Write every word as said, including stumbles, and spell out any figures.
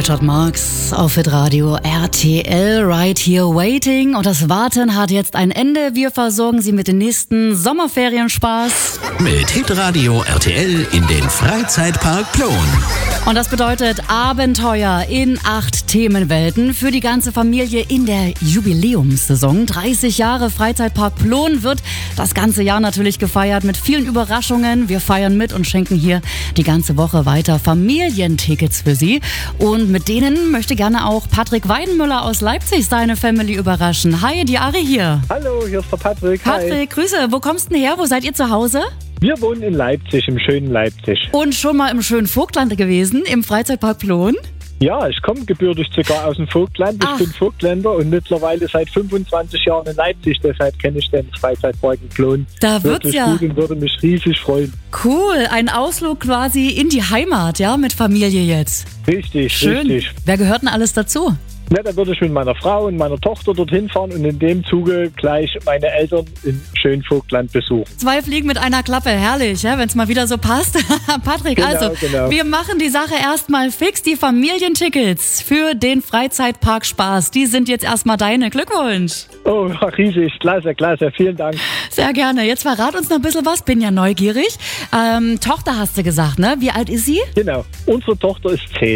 Richard Marx auf Hitradio R T L, Right Here Waiting. Und das Warten hat jetzt ein Ende. Wir versorgen Sie mit den nächsten Sommerferienspaß. Mit Hitradio R T L in den Freizeitpark Plon. Und das bedeutet Abenteuer in acht Themenwelten für die ganze Familie in der Jubiläumssaison. dreißig Jahre Freizeitpark Plon wird das ganze Jahr natürlich gefeiert mit vielen Überraschungen. Wir feiern mit und schenken hier die ganze Woche weiter Familientickets für Sie. Und mit denen möchte gerne auch Patrick Weidenmüller aus Leipzig seine Family überraschen. Hi, die Ari hier. Hallo, hier ist der Patrick. Patrick, Hi. Grüße. Wo kommst du denn her? Wo seid ihr zu Hause? Wir wohnen in Leipzig, im schönen Leipzig. Und schon mal im schönen Vogtland gewesen, im Freizeitpark Plon? Ja, ich komme gebürtig sogar aus dem Vogtland. Ich Ach. bin Vogtländer und mittlerweile seit fünfundzwanzig Jahren in Leipzig. Deshalb kenne ich den Freizeitpark in Plon. Da wird's wirklich ja gut und würde mich riesig freuen. Cool, ein Ausflug quasi in die Heimat, ja, mit Familie jetzt. Richtig, Schön. richtig. Wer gehört denn alles dazu? Ja, da würde ich mit meiner Frau und meiner Tochter dorthin fahren und in dem Zuge gleich meine Eltern in schönen Vogtland besuchen. Zwei Fliegen mit einer Klappe, herrlich, ja, wenn es mal wieder so passt. Patrick, Genau, also genau. wir machen die Sache erstmal fix. Die Familientickets für den Freizeitpark Spaß, die sind jetzt erstmal deine. Glückwunsch. Oh, riesig, klasse, klasse, vielen Dank. Sehr gerne. Jetzt verrat uns noch ein bisschen was, bin ja neugierig. Ähm, Tochter hast du gesagt, ne? Wie alt ist sie? Genau, unsere Tochter ist zehn.